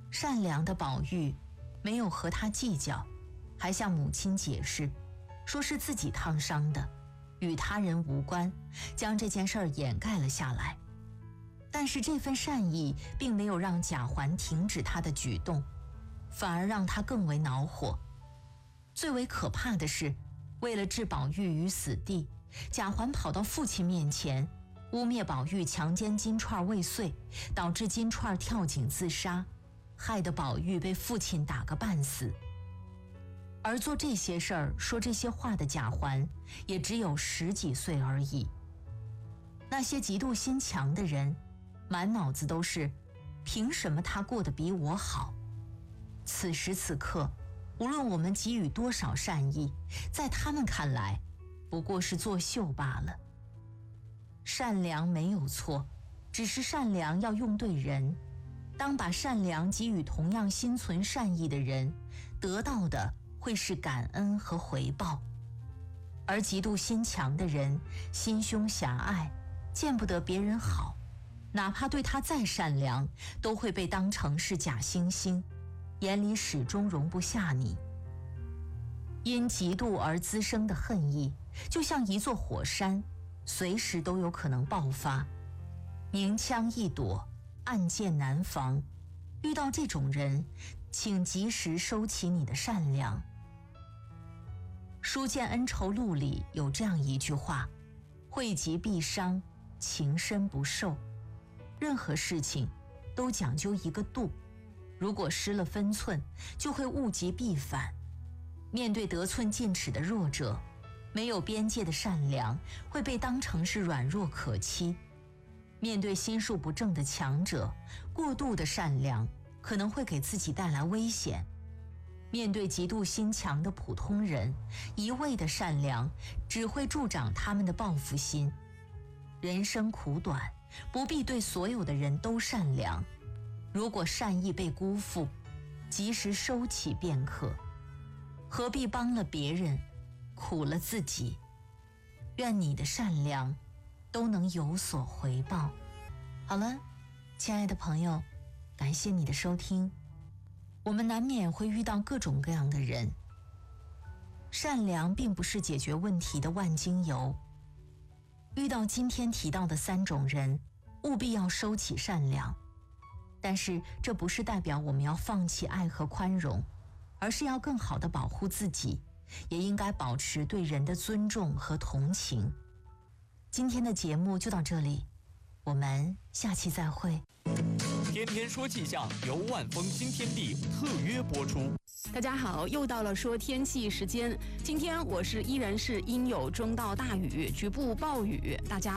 善良的宝玉没有和他计较，还向母亲解释，说是自己烫伤的，与他人无关，将这件事掩盖了下来。但是这份善意并没有让贾环停止他的举动，反而让他更为恼火。最为可怕的是，为了置宝玉于死地，贾环跑到父亲面前，污蔑宝玉强奸金钏未遂，导致金钏跳井自杀，害得宝玉被父亲打个半死。而做这些事儿、说这些话的贾环，也只有10几岁而已。那些嫉妒心强的人，满脑子都是凭什么他过得比我好。此时此刻，无论我们给予多少善意，在他们看来不过是作秀罢了。善良没有错，只是善良要用对人。当把善良给予同样心存善意的人，得到的会是感恩和回报。而嫉妒心强的人，心胸狭隘，见不得别人好，哪怕对他再善良，都会被当成是假惺惺，眼里始终容不下你。因嫉妒而滋生的恨意，就像一座火山，随时都有可能爆发。明枪易躲，暗箭难防。遇到这种人，请及时收起你的善良。书剑恩仇录里有这样一句话：惠及必伤，情深不寿。任何事情都讲究一个度，如果失了分寸，就会物极必反。面对得寸进尺的弱者，没有边界的善良会被当成是软弱可欺；面对心术不正的强者，过度的善良可能会给自己带来危险；面对嫉妒心强的普通人，一味的善良只会助长他们的报复心。人生苦短，不必对所有的人都善良。如果善意被辜负，及时收起便可。何必帮了别人，苦了自己？愿你的善良都能有所回报。好了，亲爱的朋友，感谢你的收听。我们难免会遇到各种各样的人，善良并不是解决问题的万金油。遇到今天提到的3种人，务必要收起善良。但是这不是代表我们要放弃爱和宽容，而是要更好地保护自己，也应该保持对人的尊重和同情。今天的节目就到这里，我们下期再会。 天天说气象由万丰新天地特约播出。 大家好，又到了说天气时间。今天我市依然是阴有中到大雨，局部暴雨，大家